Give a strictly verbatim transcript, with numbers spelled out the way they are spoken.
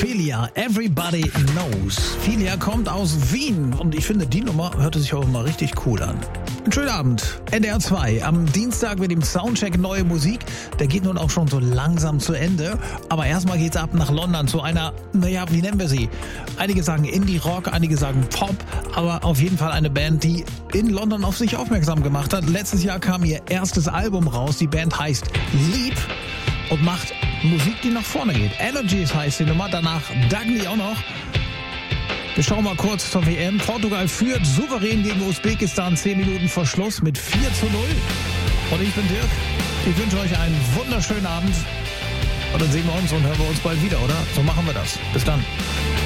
Filia, Everybody Knows. Filia kommt aus Wien und ich finde, die Nummer hörte sich auch mal richtig cool an. Einen schönen Abend. N D R zwei. Am Dienstag mit dem Soundcheck neue Musik. Der geht nun auch schon so langsam zu Ende. Aber erstmal geht's ab nach London zu einer, naja, wie nennen wir sie? Einige sagen Indie-Rock, einige sagen Pop. Aber auf jeden Fall eine Band, die in London auf sich aufmerksam gemacht hat. Letztes Jahr kam ihr erstes Album raus. Die Band heißt Leap und macht Musik, die nach vorne geht. Energies heißt die Nummer. Danach Dagny auch noch. Wir schauen mal kurz zur W M. Portugal führt souverän gegen Usbekistan zehn Minuten vor Schluss mit vier zu null. Und ich bin Dirk. Ich wünsche euch einen wunderschönen Abend. Und dann sehen wir uns und hören wir uns bald wieder, oder? So machen wir das. Bis dann.